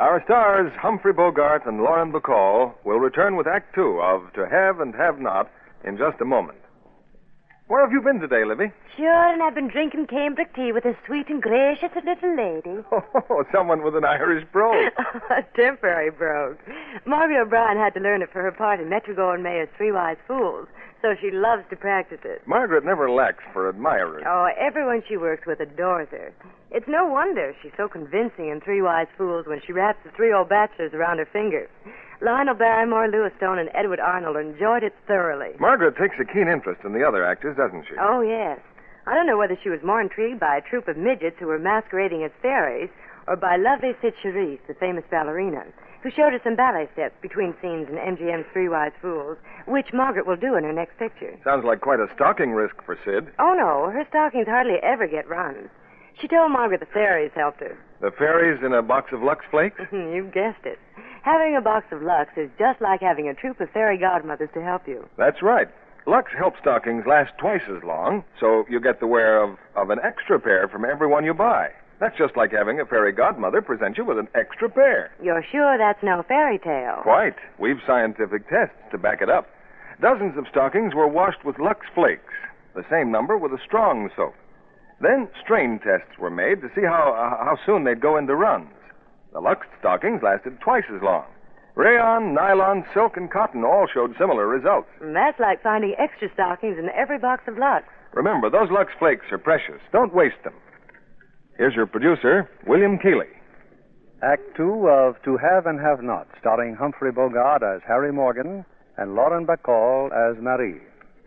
Our stars, Humphrey Bogart and Lauren Bacall, will return with Act Two of To Have and Have Not in just a moment. Where have you been today, Libby? Sure, and I've been drinking cambric tea with a sweet and gracious little lady. Oh, someone with an Irish brogue. A temporary brogue. Margaret O'Brien had to learn it for her part in Metro-Goldwyn-Mayer's Three Wise Fools, so she loves to practice it. Margaret never lacks for admirers. Oh, everyone she works with adores her. It's no wonder she's so convincing in Three Wise Fools when she wraps the three old bachelors around her finger. Lionel Barrymore, Louis Stone, and Edward Arnold enjoyed it thoroughly. Margaret takes a keen interest in the other actors, doesn't she? Oh, yes. I don't know whether she was more intrigued by a troupe of midgets who were masquerading as fairies or by lovely Sid Charisse, the famous ballerina, who showed her some ballet steps between scenes in MGM's Three Wise Fools, which Margaret will do in her next picture. Sounds like quite a stalking risk for Sid. Oh, no. Her stockings hardly ever get runs. She told Margaret the fairies helped her. The fairies in a box of Lux Flakes? You guessed it. Having a box of Lux is just like having a troop of fairy godmothers to help you. That's right. Lux Help stockings last twice as long, so you get the wear of an extra pair from every one you buy. That's just like having a fairy godmother present you with an extra pair. You're sure that's no fairy tale? Quite. We've scientific tests to back it up. Dozens of stockings were washed with Lux Flakes, the same number with a strong soap. Then strain tests were made to see how soon they'd go into runs. The Lux stockings lasted twice as long. Rayon, nylon, silk, and cotton all showed similar results. That's like finding extra stockings in every box of Lux. Remember, those Lux Flakes are precious. Don't waste them. Here's your producer, William Keighley. Act Two of To Have and Have Not, starring Humphrey Bogart as Harry Morgan and Lauren Bacall as Marie.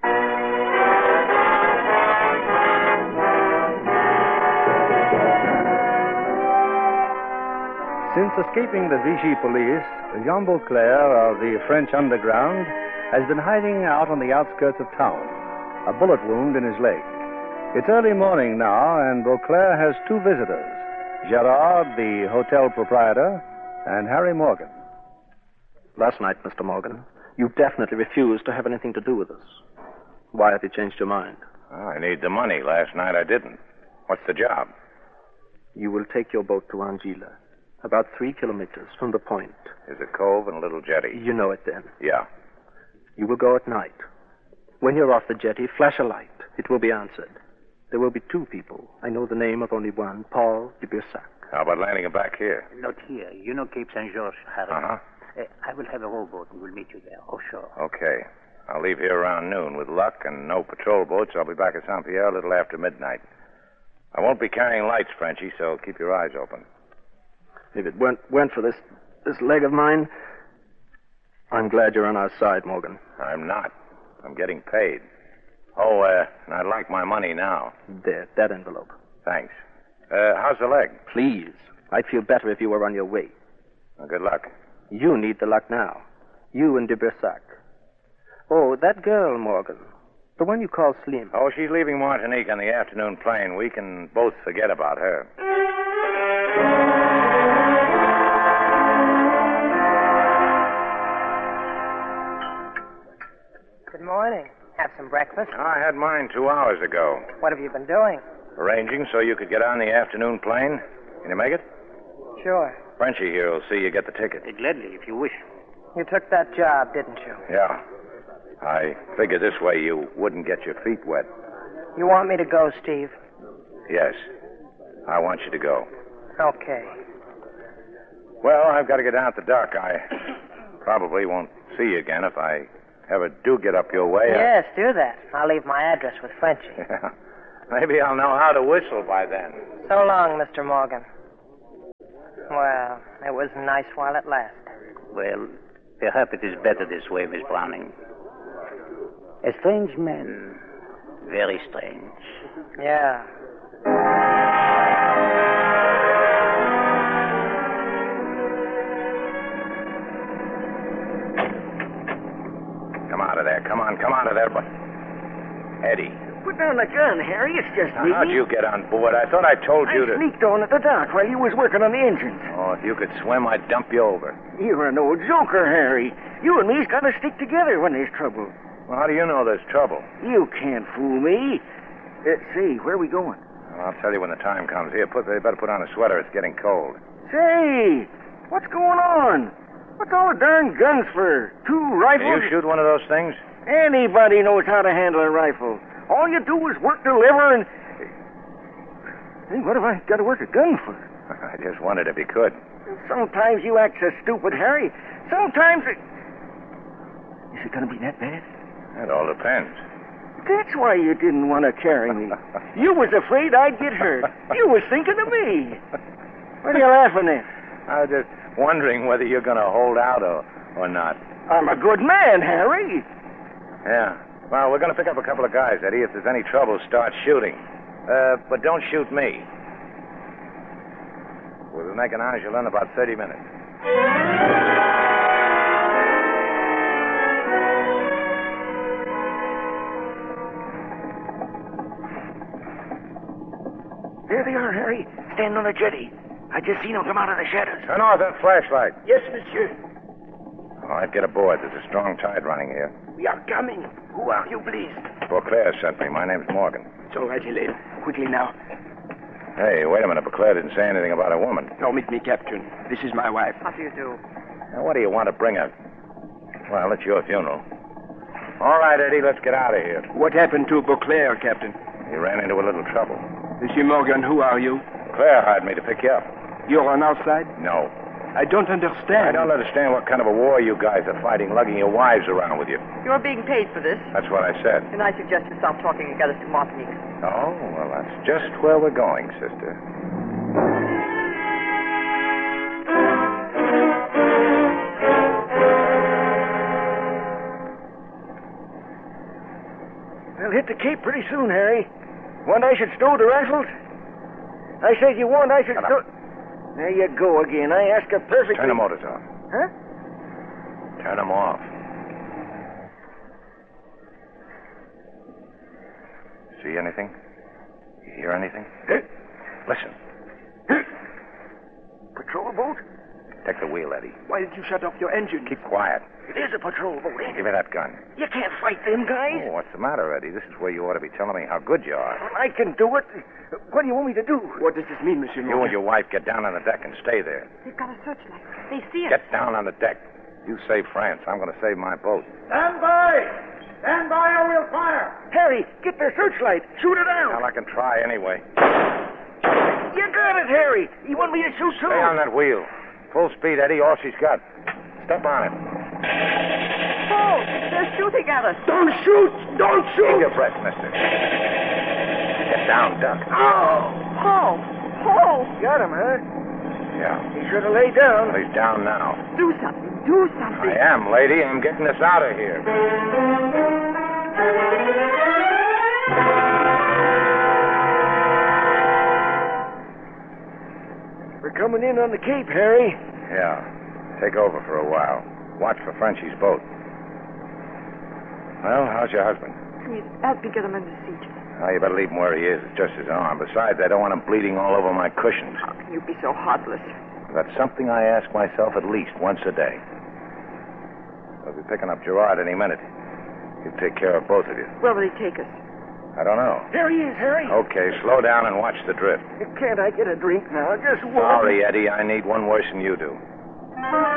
Since escaping the Vichy police, Jean Beauclair of the French underground has been hiding out on the outskirts of town, a bullet wound in his leg. It's early morning now, and Beauclair has two visitors, Gerard, the hotel proprietor, and Harry Morgan. Last night, Mr. Morgan, you definitely refused to have anything to do with us. Why have you changed your mind? I need the money. Last night I didn't. What's the job? You will take your boat to Anguilla, about 3 kilometers from the point. There's a cove and a little jetty. You know it then. Yeah. You will go at night. When you're off the jetty, flash a light. It will be answered. There will be 2 people. I know the name of only one, Paul de Bursac. How about landing it back here? Not here. You know Cape St. George, Harry. Uh-huh. I will have a rowboat and we'll meet you there. Oh, sure. Okay. I'll leave here around noon. With luck and no patrol boats, I'll be back at Saint Pierre a little after midnight. I won't be carrying lights, Frenchie, so keep your eyes open. If it weren't for this leg of mine, I'm glad you're on our side, Morgan. I'm not. I'm getting paid. Oh, and I'd like my money now. There, that envelope. Thanks. How's the leg? Please. I'd feel better if you were on your way. Well, good luck. You need the luck now. You and de Bursac. Oh, that girl, Morgan. The one you call Slim. Oh, she's leaving Martinique on the afternoon plane. We can both forget about her. Good morning. Have some breakfast? I had mine 2 hours ago. What have you been doing? Arranging so you could get on the afternoon plane. Can you make it? Sure. Frenchie here will see you get the ticket. Gladly, if you wish. You took that job, didn't you? Yeah. I figured this way you wouldn't get your feet wet. You want me to go, Steve? Yes. I want you to go. Okay. Well, I've got to get down at the dock. I probably won't see you again if I ever do get up your way. Yes, do that. I'll leave my address with Frenchie. Yeah. Maybe I'll know how to whistle by then. So long, Mr. Morgan. Well, it was nice while it lasted. Well, perhaps it is better this way, Miss Browning. A strange man. Very strange. Yeah. Come out of there. Come out of there. But Eddie. Put down the gun, Harry. It's just me. How'd you get on board? I thought I told you to... I sneaked on at the dock while you was working on the engines. Oh, if you could swim, I'd dump you over. You're an old joker, Harry. You and me's got to stick together when there's trouble. Well, how do you know there's trouble? You can't fool me. Say, where are we going? Well, I'll tell you when the time comes. Here, you better put on a sweater. It's getting cold. Say, What's going on? What's all the darn guns for? 2 rifles? Can you shoot one of those things? Anybody knows how to handle a rifle. All you do is work the lever and... Hey, what have I got to work a gun for? I just wondered if you could. Sometimes you act so stupid, Harry. Sometimes it... Is it going to be that bad? It all depends. That's why you didn't want to carry me. You was afraid I'd get hurt. You was thinking of me. What are you laughing at? I was just wondering whether you're going to hold out or not. I'm a good man, Harry. Yeah. Well, we're going to pick up a couple of guys, Eddie. If there's any trouble, start shooting. But don't shoot me. We'll be making Angela in about 30 minutes. There they are, Harry. Standing on the jetty. I just seen them come out of the shadows. Turn off that flashlight. Yes, monsieur. All right, get aboard. There's a strong tide running here. We are coming. Who are you, please? Beauclair sent me. My name's Morgan. It's all right, Elaine. Quickly now. Hey, wait a minute. Beauclair didn't say anything about a woman. Permit me, Captain. This is my wife. How do you do? Now, what do you want to bring her? Well, it's your funeral. All right, Eddie, let's get out of here. What happened to Beauclair, Captain? He ran into a little trouble. Monsieur Morgan, who are you? Claire hired me to pick you up. You're on our side? No. I don't understand. I don't understand what kind of a war you guys are fighting, lugging your wives around with you. You're being paid for this, That's what I said. and I suggest you stop talking and get us to Martinique. Oh, well, that's just where we're going, sister. We'll hit the Cape pretty soon, Harry. Want I should stow the rifles? I said you want I should Shut stow... up. There you go again. I ask a perfectly... Turn the motors off. Huh? Turn them off. See anything? You hear anything? Listen. Patrol boat? Take the wheel, Eddie. Why did you shut off your engine? Keep quiet. It is a patrol boat, ain't Give it? me that gun. You can't fight them guys. Oh, what's the matter, Eddie? This is where you ought to be telling me how good you are. I can do it. What do you want me to do? What does this mean, Monsieur You and your wife get down on the deck and stay there. They've got a searchlight. They see us. Get down on the deck. You save France. I'm going to save my boat. Stand by! Stand by or we'll fire! Harry, get their searchlight. Shoot it out. Well, I can try anyway. You got it, Harry. You want me to shoot too? Stay on that wheel. Full speed, Eddie. All she's got. Step on it. Oh, they're shooting at us. Don't shoot! Don't Keep shoot! your breath, mister. Get down, Duck. Oh! Paul! Paul! Got him, huh? Yeah. He should have laid down. Well, he's down now. Do something. Do something. I am, lady. I'm getting us out of here. We're coming in on the Cape, Harry. Yeah. Take over for a while. Watch for Frenchie's boat. Well, how's your husband? Please, help me get him under siege. Oh, you better leave him where he is. It's just his arm. Besides, I don't want him bleeding all over my cushions. How can you be so heartless? That's something I ask myself at least once a day. We'll be picking up Gerard any minute. He'll take care of both of you. Where will he take us? I don't know. There he is, Harry. Okay, slow down and watch the drift. Can't I get a drink now? Just one. Sorry, Eddie. I need one worse than you do.